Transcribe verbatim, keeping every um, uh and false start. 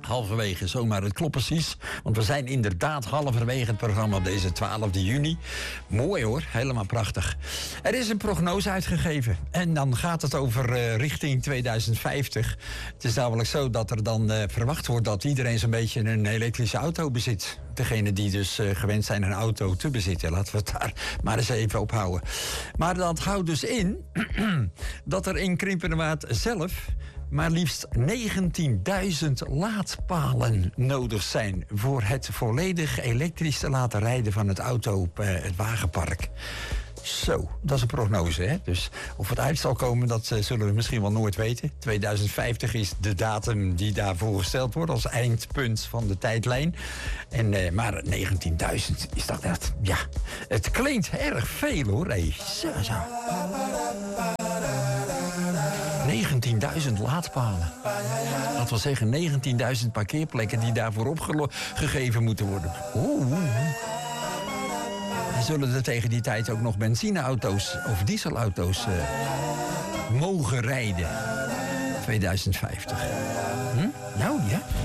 Halverwege, zomaar, het klopt precies. Want we zijn inderdaad halverwege het programma op deze twaalfde juni. Mooi hoor, helemaal prachtig. Er is een prognose uitgegeven. En dan gaat het over uh, richting tweeduizend vijftig. Het is namelijk zo dat er dan uh, verwacht wordt dat iedereen zo'n beetje een elektrische auto bezit. Degene die dus uh, gewend zijn een auto te bezitten. Laten we het daar maar eens even op houden. Maar dat houdt dus in dat er in Krimpenerwaard zelf maar liefst negentienduizend laadpalen nodig zijn voor het volledig elektrisch te laten rijden van het auto, uh, het wagenpark. Zo, dat is een prognose, hè? Dus of het uit zal komen, dat uh, zullen we misschien wel nooit weten. tweeduizend vijftig is de datum die daarvoor gesteld wordt als eindpunt van de tijdlijn. En, uh, maar negentienduizend is dat echt, ja, het klinkt erg veel hoor. Hey, zo, zo. negentienduizend laadpalen. Dat wil zeggen negentienduizend parkeerplekken die daarvoor opgegeven moeten worden. Oeh. En zullen er tegen die tijd ook nog benzineauto's of dieselauto's uh, mogen rijden? tweeduizend vijftig. Hm? Nou ja.